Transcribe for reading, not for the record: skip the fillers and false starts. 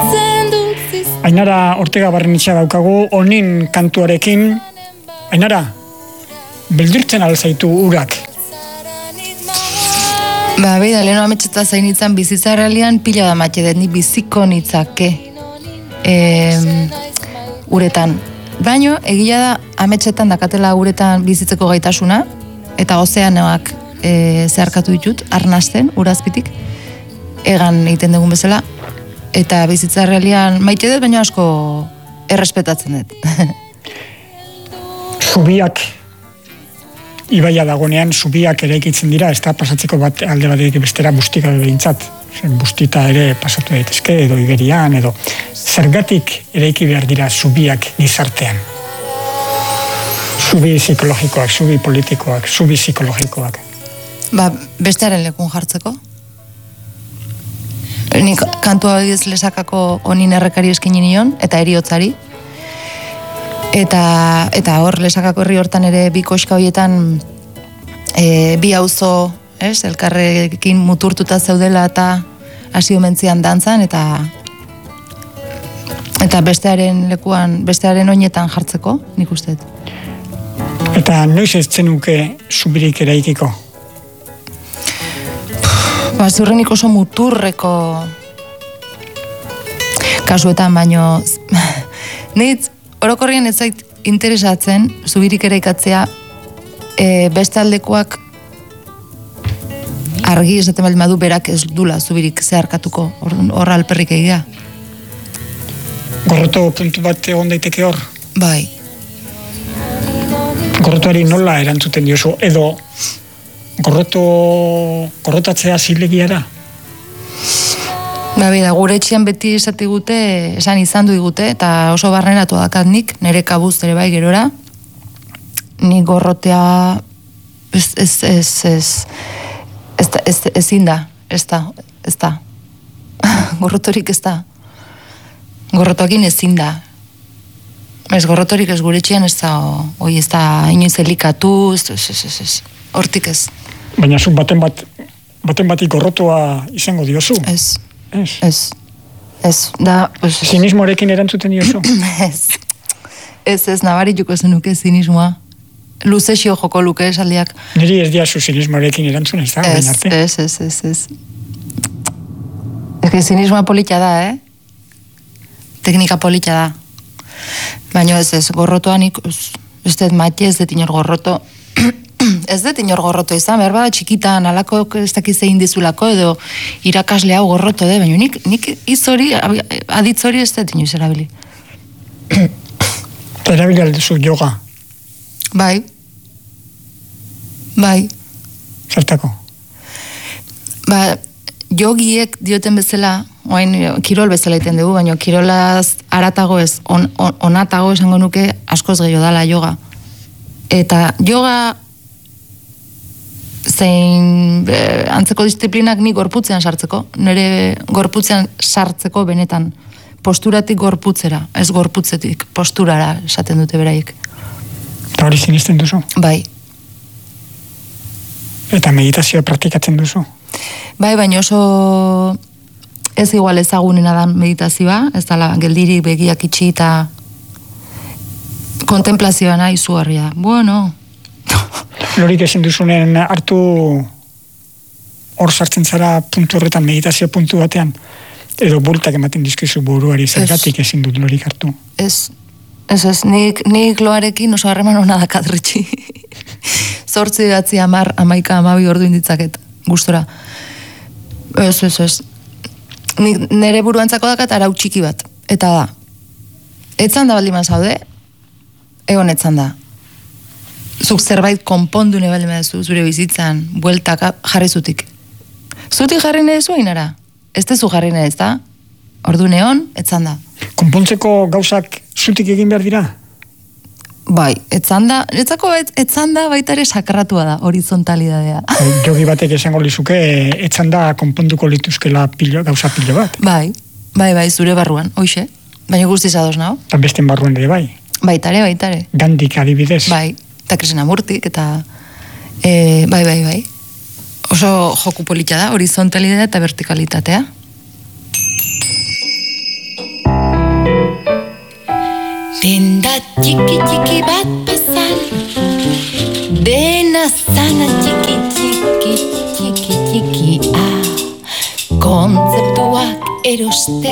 Ainara Ortega Barrenetxea daukagu, honin kantuarekin. Ainara, beldurtzen alzaitu urak? Ba, beida, leheno ametxeta zainitzan bizitza realian pila da matxe dut, ni biziko nitzake uretan. Baino, egia da, ametxetan dakatela uretan bizitzeko gaitasuna, eta ozeanoak zeharkatu ditut, arnasten, urazpitik, egan egiten dugun bezala, eta bizitza realian maite dut, baina asko errespetatzen dut. Zubiak, ibaia dagonean, zubiak eraikitzen dira, ez da pasatzeko bat alde batetik bestera bustika behintzat. Bustita ere pasatu daitezke, edo Iberian, edo zergatik eraiki behar dira zubiak gizartean. Zubi psikologikoak, zubi politikoak, zubi psikologikoak. Ba, bestearen lekun jartzeko. Nik kantua bidez lesakako honin errekari eskin nion, eta eriotzari. Eta hor, lesakako herri hortan ere bi koska horietan bi auzo, elkarrekin muturtuta zeudela eta hasi omentzian dantzan, eta bestearen lekuan, bestearen oinetan jartzeko, nik uste. Eta noiz ez zenuke zubirik eraikiko? Ba, zurrenik oso muturreko kasuetan, baino nitz orokorrian ez zait interesatzen zubirik eraikatzea beste aldekoak argi esaten baldin badu berak ez dula zubirik zeharkatuko, horra alperrik egia. Gorroto puntu bat egon daiteke hor? Bai. Gorrotoari nola erantzuten diozu, edo gorrotatzea zilegia da? Ba, bida, gure etxean beti esan izan du digute, eta oso barrenatu dakat nik, nire kabuz ere bai gerora, nik gorrotea ezin da, ez da. Gorrotorik ez da. Gorrotoakin ezin da. Ez, gorrotorik ez gure etxean ez da, ez da inoiz elikatu, ez. Hortik ez. Baina zu baten batik gorrotoa izango diozu? Ez. Da... Zinismoarekin erantzuten diozu? Ez, nabarituko zenuke zinismoa. Luzexio joko luke esaldiak. Niri ez diazu zinismoarekin erantzun ez da? Ez. Ez que zinismoa polita da, Teknika polita da. Baina ez, gorrotoanik, ez dut maite, ez dut inor gorroto. Ez dut inor gorroto izan, behar bada txikitan, alako ez dakiz egin dizulako, edo irakasle hau gorroto, baina nik izori, aditzori ez dut inoiz erabili. Erabili alduzu yoga? Bai. Zertako? Ba, jogiek dioten bezala, oain kirol bezala iten dugu, baina kirolaz aratago ez, onatago esango nuke askoz gehiago dala yoga. Eta yoga zein antzeko disiplinak ni gorputzean sartzeko, nire gorputzean sartzeko benetan, posturatik gorputzera, ez gorputzetik posturara esaten dute beraiek. Eta hori sinisten duzu? Bai. Eta meditazioa praktikatzen duzu? Bai, baina oso ez igual ezagunena da meditazioa, ez dala geldirik begiak itxi eta kontemplazioa nahi izugarria. Bueno. Lorik ezin duzunen hartu hor sartzen zara puntu horretan, meditazio puntu batean, edo bultak ematen dizkizu buruari, zergatik ezin dut lorik hartu? Ez, nik loarekin oso harreman hona dakatritxi. 8, 9, 10, 11, 12 ordu inditzaket, gustora. Ez. Nire buruantzako dakat arau txiki bat, eta da. Etzan da baldiman zaude, egon etzan da. Zuk zerbait konpondu nebaldin badezu zure bizitzan, bueltak jarri zutik. Zutik jarri nahi zu Ainara? Ez tezu jarri nahi ez da? Ordu neon, etzan da. Konpontzeko gauzak zutik egin behar dira? Bai, etzan da, etzan da baita ere sakratua da, horizontalidadea. Jogi batek esango lizuke, etzan da konponduko lituzkela gauza pilo bat. Bai, zure barruan, hoxe. Baina guztiz ados nao. Eta besten barruan ere bai. Baitare. Gandik adibidez. Bai, eta Krishnamurtik, eta bai. Oso joku polita da, horizontalidadea eta vertikalitatea. Denda txiki txiki bat pazan, dena zana txiki txiki txiki txiki, kontzeptuak eroste